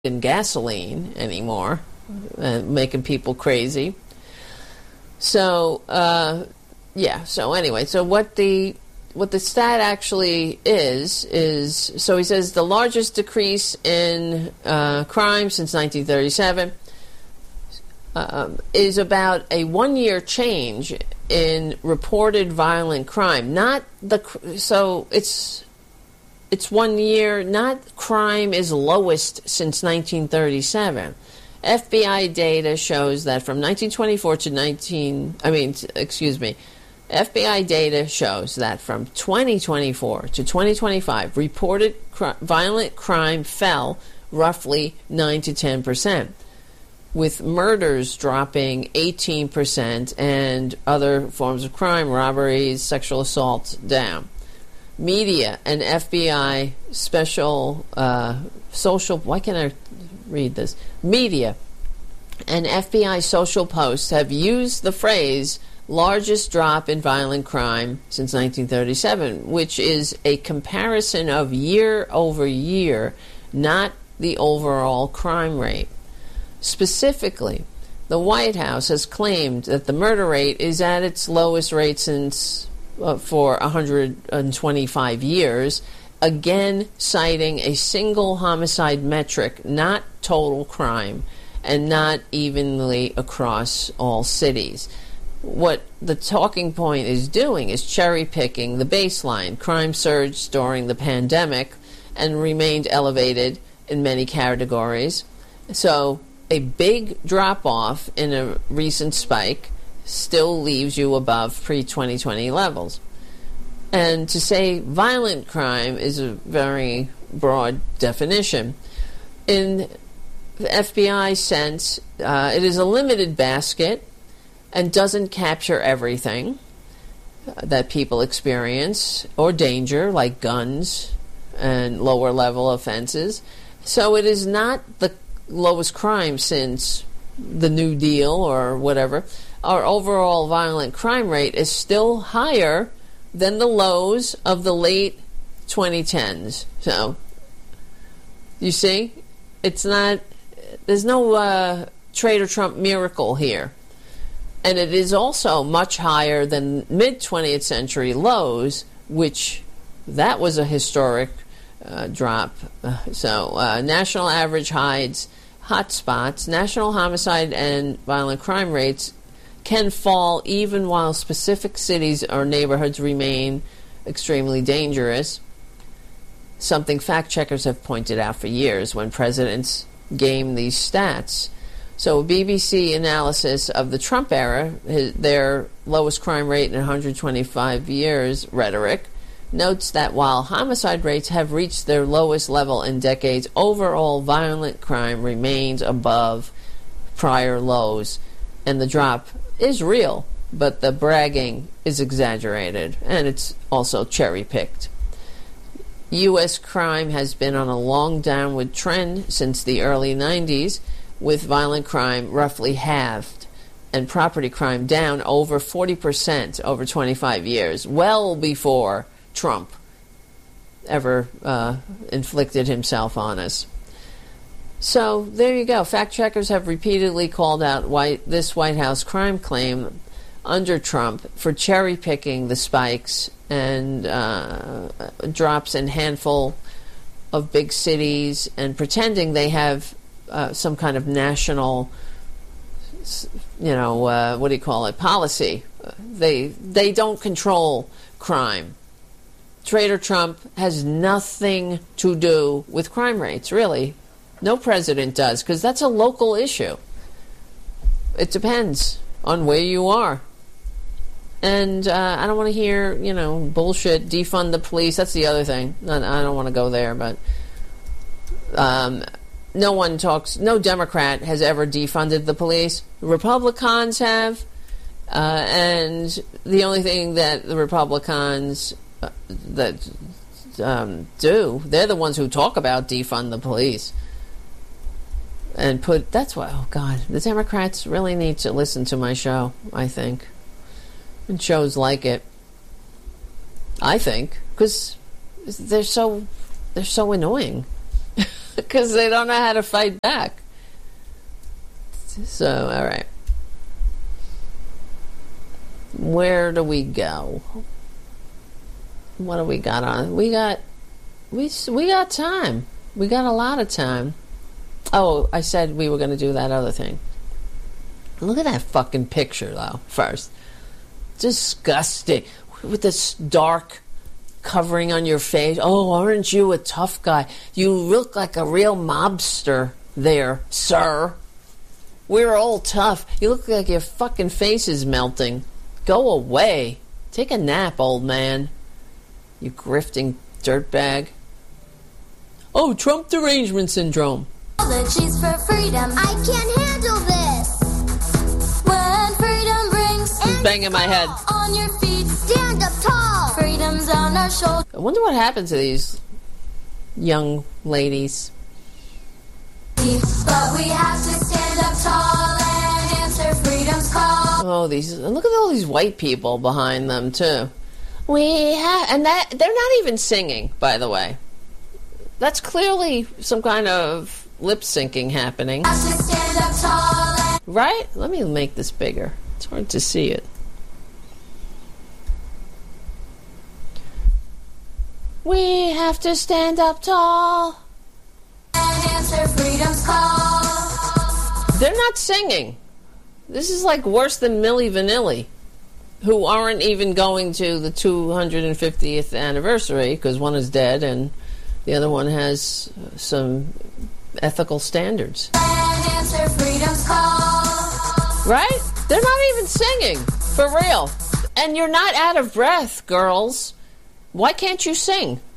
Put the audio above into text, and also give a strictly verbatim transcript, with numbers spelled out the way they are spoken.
in gasoline anymore, uh, making people crazy. So, uh, yeah. So anyway, so what the what the stat actually is is so he says the largest decrease in uh, crime since nineteen thirty-seven um, is about a one-year change in reported violent crime. Not the so it's. It's one year, not crime is lowest since nineteen thirty-seven. F B I data shows that from nineteen twenty-four to nineteen, I mean, excuse me, F B I data shows that from twenty twenty-four to twenty twenty-five, reported cr- violent crime fell roughly nine to ten percent, with murders dropping eighteen percent and other forms of crime, robberies, sexual assault, down. Media and F B I special uh, social, why can't I read this? Media and F B I social posts have used the phrase largest drop in violent crime since nineteen thirty-seven, which is a comparison of year over year, not the overall crime rate. Specifically, the White House has claimed that the murder rate is at its lowest rate since Uh, for one hundred twenty-five years, again citing a single homicide metric, not total crime, and not evenly across all cities. What the talking point is doing is cherry-picking the baseline. Crime surged during the pandemic and remained elevated in many categories. So a big drop-off in a recent spike still leaves you above pre-twenty twenty levels. And to say violent crime is a very broad definition. In the F B I sense, uh, it is a limited basket and doesn't capture everything that people experience or danger, like guns and lower level offenses. So it is not the lowest crime since the New Deal or whatever. Our overall violent crime rate is still higher than the lows of the late twenty tens. So, you see, it's not, there's no uh, Trader Trump miracle here. And it is also much higher than mid-twentieth century lows, which that was a historic uh, drop. Uh, so, uh, national average hides hotspots, national homicide and violent crime rates can fall even while specific cities or neighborhoods remain extremely dangerous, something fact checkers have pointed out for years when presidents game these stats. So B B C analysis of the Trump era, his, their lowest crime rate in one hundred twenty-five years rhetoric, notes that while homicide rates have reached their lowest level in decades, overall violent crime remains above prior lows, and the drop is real, but the bragging is exaggerated, and it's also cherry-picked. U S crime has been on a long downward trend since the early nineties, with violent crime roughly halved, and property crime down over forty percent over twenty-five years, well before Trump ever uh, inflicted himself on us. So there you go. Fact checkers have repeatedly called out white, this White House crime claim under Trump for cherry picking the spikes and uh, drops in handful of big cities and pretending they have uh, some kind of national, you know, uh, what do you call it, policy. They they don't control crime. Trader Trump has nothing to do with crime rates, really. No president does, because that's a local issue. It depends on where you are. And uh, I don't want to hear, you know, bullshit, defund the police. That's the other thing. I don't want to go there, but um, no one talks, no Democrat has ever defunded the police. Republicans have, uh, and the only thing that the Republicans uh, that um, do, they're the ones who talk about defund the police. And put, that's why, oh God, the Democrats really need to listen to my show, I think. And shows like it. I think. Because they're so, they're so annoying. because they don't know how to fight back. So, all right. Where do we go? What do we got on? We got we we got time. We got a lot of time. Oh, I said we were going to do that other thing. Look at that fucking picture, though. First, disgusting with this dark covering on your face. Oh, aren't you a tough guy? You look like a real mobster there, sir. We're all tough. You look like your fucking face is melting. Go away. Take a nap, old man. You grifting dirtbag. Oh, Trump derangement syndrome. Apologies for freedom. I can't handle this. When freedom brings. He's banging my head. On your feet, stand up tall. Freedom's on our shoulders. I wonder what happened to these young ladies. But we have to stand up tall and answer freedom's call. Oh, these look at all these white people behind them too. We have, and that they're not even singing, by the way. That's clearly some kind of lip syncing happening. Have to stand up tall and Right? Let me make this bigger. It's hard to see it. We have to stand up tall and answer freedom's call. They're not singing. This is like worse than Milli Vanilli, who aren't even going to the two hundred fiftieth anniversary because one is dead and the other one has some ethical standards. And answer freedom's call. Right? They're not even singing. For real. And you're not out of breath, girls. Why can't you sing?